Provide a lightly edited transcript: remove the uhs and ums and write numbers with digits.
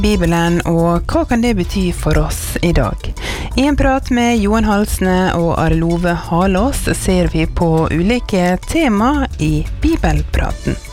Bibelen, og hva kan det bety for oss i dag? I en prat med Johan Halsne og Are Love Halås ser vi på ulike tema i Bibelpraten.